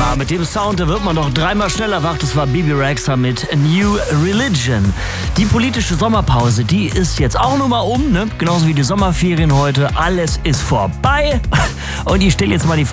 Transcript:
Mit dem Sound, da wird man noch dreimal schneller wach. Das war Bebe Rexha mit A New Religion. Die politische Sommerpause, die ist jetzt auch nur mal um, ne? Genauso wie die Sommerferien heute. Alles ist vorbei. Und ich stelle jetzt mal die